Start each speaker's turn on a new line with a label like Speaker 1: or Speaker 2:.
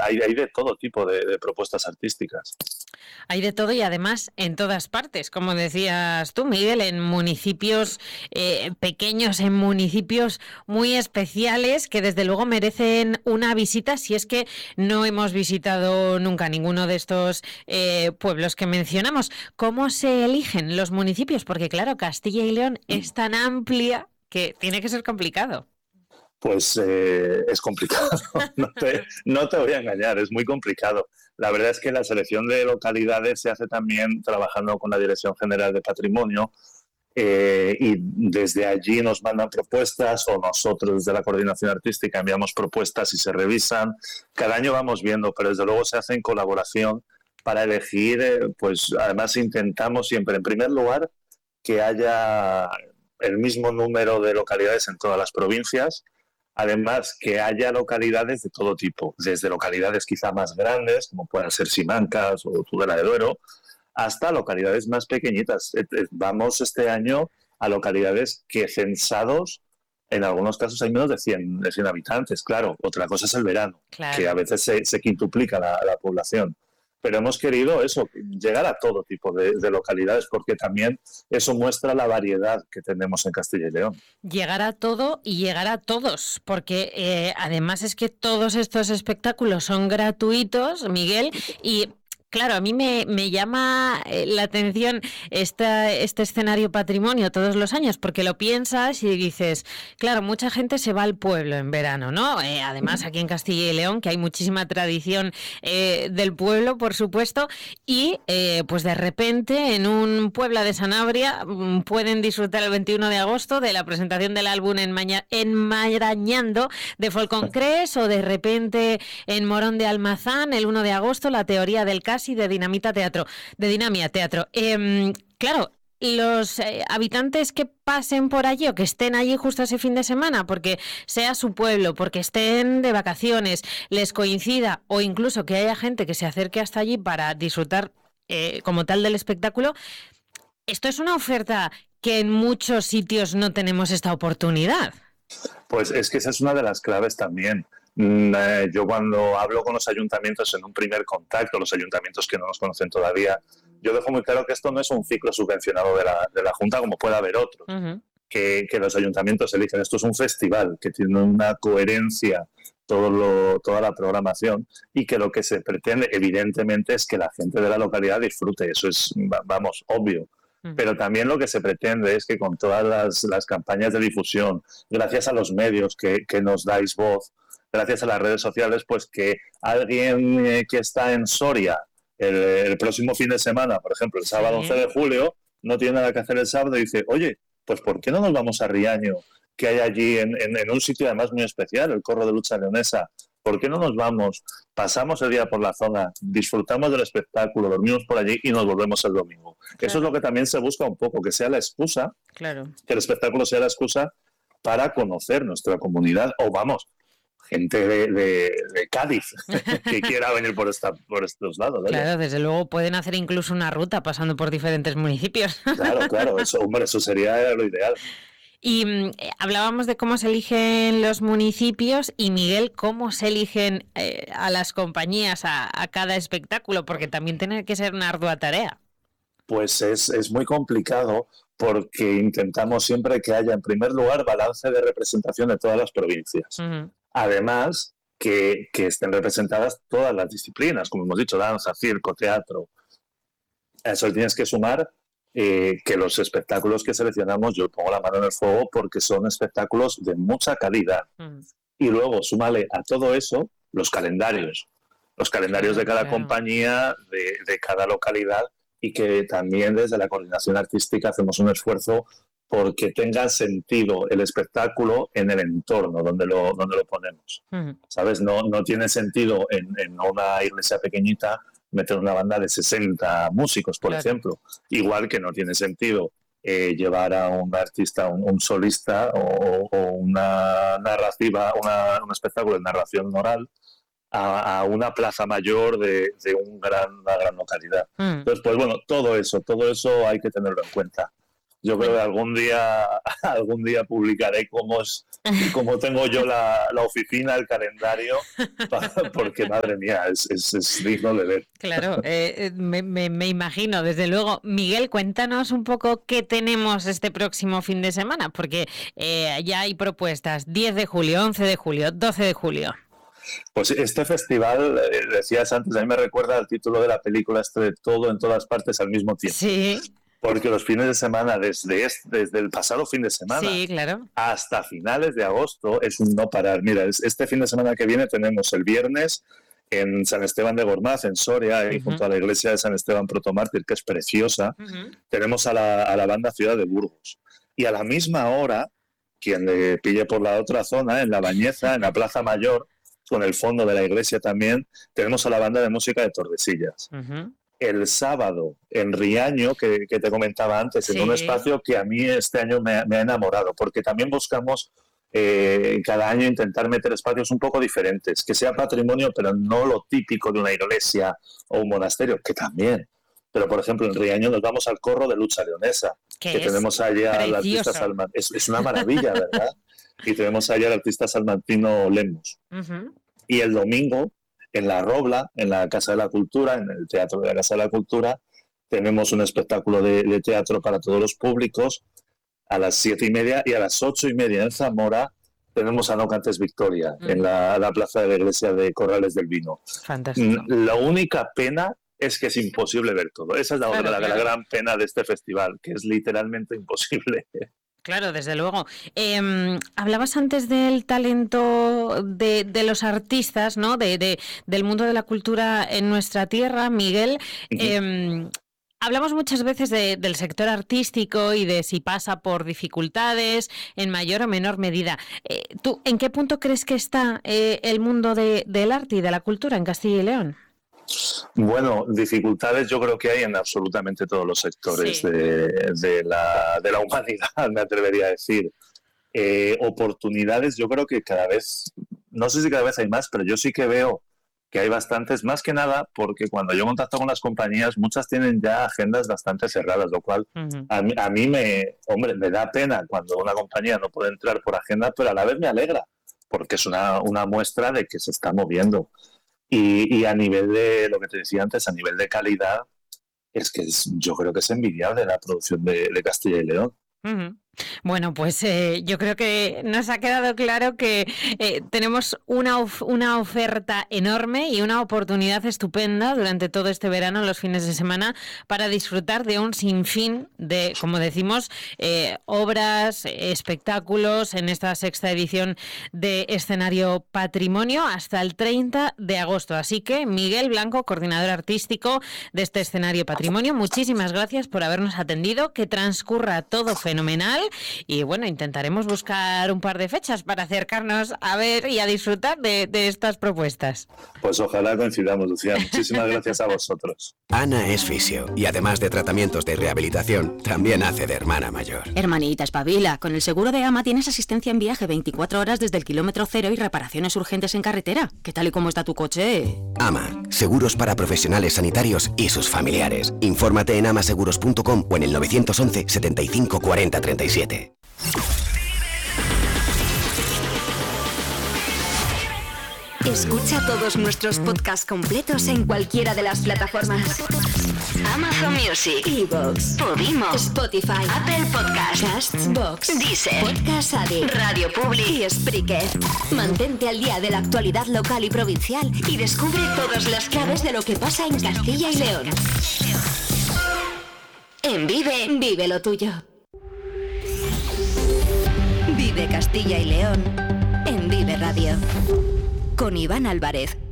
Speaker 1: hay de todo tipo de propuestas artísticas.
Speaker 2: Hay de todo y además en todas partes, como decías tú, Miguel, en municipios pequeños, en municipios muy especiales que desde luego merecen una visita si es que no hemos visitado nunca ninguno de estos pueblos que mencionamos. ¿Cómo se eligen los municipios? Porque claro, Castilla y León es tan amplia que tiene que ser complicado.
Speaker 1: Pues es complicado, no te voy a engañar, es muy complicado. La verdad es que la selección de localidades se hace también trabajando con la Dirección General de Patrimonio y desde allí nos mandan propuestas o nosotros desde la Coordinación Artística enviamos propuestas y se revisan. Cada año vamos viendo, pero desde luego se hace en colaboración para elegir, pues además intentamos siempre, en primer lugar, que haya el mismo número de localidades en todas las provincias. Además, que haya localidades de todo tipo, desde localidades quizá más grandes, como puedan ser Simancas o Tudela de Duero, hasta localidades más pequeñitas. Vamos este año a localidades que censados, en algunos casos hay menos de 100 habitantes. Claro, otra cosa es el verano,
Speaker 2: Claro.
Speaker 1: que a veces se quintuplica la población. Pero hemos querido eso, llegar a todo tipo de localidades, porque también eso muestra la variedad que tenemos en Castilla y León.
Speaker 2: Llegar a todo y llegar a todos, porque además es que todos estos espectáculos son gratuitos, Miguel, y claro, a mí me llama la atención este escenario patrimonio todos los años, porque lo piensas y dices, claro, mucha gente se va al pueblo en verano, ¿no? Además, aquí en Castilla y León, que hay muchísima tradición del pueblo, por supuesto, y pues de repente en un pueblo de Sanabria pueden disfrutar el 21 de agosto de la presentación del álbum Enmarañando de Folconcrés, o de repente en Morón de Almazán el 1 de agosto la teoría del caso y de Dinamia Teatro. Claro, los habitantes que pasen por allí o que estén allí justo ese fin de semana, porque sea su pueblo, porque estén de vacaciones, les coincida, o incluso que haya gente que se acerque hasta allí para disfrutar como tal del espectáculo, esto es una oferta que en muchos sitios no tenemos esta oportunidad.
Speaker 1: Pues es que esa es una de las claves también. Yo cuando hablo con los ayuntamientos en un primer contacto, los ayuntamientos que no nos conocen todavía, yo dejo muy claro que esto no es un ciclo subvencionado de la Junta como puede haber otros, que los ayuntamientos eligen. Esto es un festival que tiene una coherencia toda la programación y que lo que se pretende evidentemente es que la gente de la localidad disfrute. Eso es, vamos, obvio. Pero también lo que se pretende es que con todas las campañas de difusión, gracias a los medios que nos dais voz, gracias a las redes sociales, pues que alguien que está en Soria el próximo fin de semana, por ejemplo, el sábado 11 de julio, no tiene nada que hacer el sábado y dice, oye, pues ¿por qué no nos vamos a Riaño, que hay allí en un sitio además muy especial, el Corro de Lucha Leonesa? ¿Por qué no nos vamos? Pasamos el día por la zona, disfrutamos del espectáculo, dormimos por allí y nos volvemos el domingo. Claro. Eso es lo que también se busca un poco, que sea la excusa, claro, que el espectáculo sea la excusa para conocer nuestra comunidad, o vamos, gente de Cádiz que quiera venir por estos lados. ¿Vale?
Speaker 2: Claro, desde luego pueden hacer incluso una ruta pasando por diferentes municipios.
Speaker 1: Claro, eso sería lo ideal.
Speaker 2: Y hablábamos de cómo se eligen los municipios y, Miguel, cómo se eligen a las compañías, a cada espectáculo, porque también tiene que ser una ardua tarea.
Speaker 1: Pues es muy complicado porque intentamos siempre que haya, en primer lugar, balance de representación de todas las provincias. Además, que estén representadas todas las disciplinas, como hemos dicho, danza, circo, teatro. A eso le tienes que sumar que los espectáculos que seleccionamos, yo pongo la mano en el fuego porque son espectáculos de mucha calidad. Y luego súmale a todo eso los calendarios de cada compañía, de cada localidad, y que también desde la coordinación artística hacemos un esfuerzo porque tenga sentido el espectáculo en el entorno donde lo ponemos. ¿Sabes? No tiene sentido en una iglesia pequeñita meter una banda de 60 músicos, por ejemplo. Igual que no tiene sentido llevar a un artista, un solista o una narrativa, un espectáculo de narración oral a una plaza mayor de una gran localidad. Entonces, pues bueno, todo eso hay que tenerlo en cuenta. Yo creo que algún día publicaré cómo tengo yo la oficina, el calendario, porque madre mía, es digno de ver.
Speaker 2: Claro, me imagino, desde luego. Miguel, cuéntanos un poco qué tenemos este próximo fin de semana, porque ya hay propuestas 10 de julio, 11 de julio, 12 de julio.
Speaker 1: Pues este festival, decías antes, a mí me recuerda al título de la película, de todo en todas partes al mismo tiempo.
Speaker 2: Sí.
Speaker 1: Porque los fines de semana, desde el pasado fin de semana,
Speaker 2: sí, claro,
Speaker 1: hasta finales de agosto, es un no parar. Mira, este fin de semana que viene tenemos el viernes en San Esteban de Gormaz, en Soria, junto a la iglesia de San Esteban Protomártir, que es preciosa. Tenemos a la banda Ciudad de Burgos. Y a la misma hora, quien le pille por la otra zona, en La Bañeza, en la Plaza Mayor, con el fondo de la iglesia también, tenemos a la banda de música de Tordesillas. El sábado en Riaño, que te comentaba antes, en un espacio que a mí este año me ha enamorado, porque también buscamos cada año intentar meter espacios un poco diferentes, que sea patrimonio, pero no lo típico de una iglesia o un monasterio, que también. Pero, por ejemplo, en Riaño nos vamos al corro de lucha leonesa, que tenemos allá al artista salmantino. Es una maravilla, ¿verdad? Y tenemos allá al artista salmantino Lemos. Y el domingo, en La Robla, en la Casa de la Cultura, en el Teatro de la Casa de la Cultura, tenemos un espectáculo de teatro para todos los públicos a las 7:30, y a las 8:30 en Zamora tenemos a No Cantes Victoria, en la plaza de la iglesia de Corrales del Vino.
Speaker 2: Fantástico.
Speaker 1: La única pena es que es imposible ver todo. Esa es la gran pena de este festival, que es literalmente imposible.
Speaker 2: Claro, desde luego. Hablabas antes del talento de los artistas, ¿no? Del mundo de la cultura en nuestra tierra, Miguel. Hablamos muchas veces del sector artístico y de si pasa por dificultades en mayor o menor medida. ¿Tú en qué punto crees que está el mundo del arte y de la cultura en Castilla y León?
Speaker 1: Bueno, dificultades yo creo que hay en absolutamente todos los sectores de la humanidad, me atrevería a decir. Oportunidades yo creo que cada vez, no sé si cada vez hay más, pero yo sí que veo que hay bastantes, más que nada porque cuando yo contacto con las compañías, muchas tienen ya agendas bastante cerradas, lo cual a mí me da pena cuando una compañía no puede entrar por agenda, pero a la vez me alegra, porque es una muestra de que se está moviendo. Y a nivel de, lo que te decía antes, a nivel de calidad, yo creo que es envidiable la producción de Castilla y León.
Speaker 2: Bueno, pues yo creo que nos ha quedado claro que tenemos una oferta enorme y una oportunidad estupenda durante todo este verano, los fines de semana, para disfrutar de un sinfín de, como decimos, obras, espectáculos en esta 6ª edición de Escenario Patrimonio hasta el 30 de agosto. Así que, Miguel Blanco, coordinador artístico de este Escenario Patrimonio, muchísimas gracias por habernos atendido, que transcurra todo fenomenal. Y bueno, intentaremos buscar un par de fechas para acercarnos a ver y a disfrutar de estas propuestas.
Speaker 1: Pues ojalá coincidamos, Lucía. Muchísimas gracias a vosotros.
Speaker 3: Ana es fisio y además de tratamientos de rehabilitación, también hace de hermana mayor.
Speaker 4: Hermanita, espabila. Con el seguro de AMA tienes asistencia en viaje 24 horas desde el kilómetro cero y reparaciones urgentes en carretera. ¿Qué tal y cómo está tu coche?
Speaker 3: AMA, seguros para profesionales sanitarios y sus familiares. Infórmate en amaseguros.com o en el 911 75 40 37.
Speaker 5: Escucha todos nuestros podcasts completos en cualquiera de las plataformas: Amazon Music, iVoox, Podimo, Spotify, Apple Podcasts, Castbox, Deezer, Podcast Addict, Radio Public y Spreaker. Mantente al día de la actualidad local y provincial y descubre todas las claves de lo que pasa en Castilla y León. En Vive lo tuyo. Vive Castilla y León en Vive Radio con Iván Álvarez.